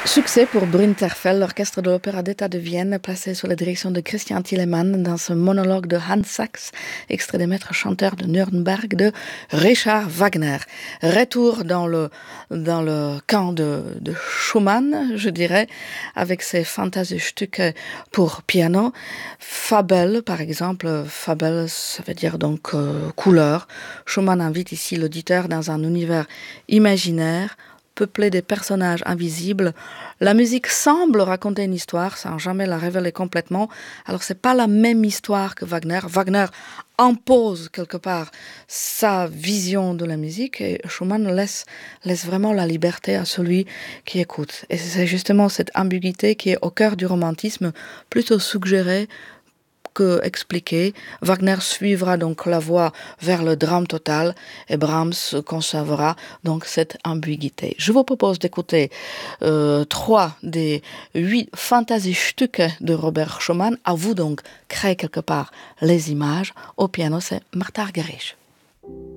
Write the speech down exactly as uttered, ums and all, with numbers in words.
Succès pour Bryn Terfel, l'orchestre de l'Opéra d'État de Vienne, placé sous la direction de Christian Thielemann dans ce monologue de Hans Sachs, extrait des maîtres chanteurs de Nuremberg de Richard Wagner. Retour dans le, dans le camp de, de Schumann, je dirais, avec ses Fantasiestücke pour piano. Fabel, par exemple, Fabel, ça veut dire donc euh, couleur. Schumann invite ici l'auditeur dans un univers imaginaire, peuplé des personnages invisibles. La musique semble raconter une histoire sans jamais la révéler complètement. Alors c'est pas la même histoire que Wagner. Wagner impose quelque part sa vision de la musique et Schumann laisse, laisse vraiment la liberté à celui qui écoute. Et c'est justement cette ambiguïté qui est au cœur du romantisme, plutôt suggérée que expliqué. Wagner suivra donc la voie vers le drame total et Brahms conservera donc cette ambiguïté. Je vous propose d'écouter euh, trois des huit Fantasiestücke de Robert Schumann. À vous donc créer quelque part les images. Au piano, c'est Martha Argerich.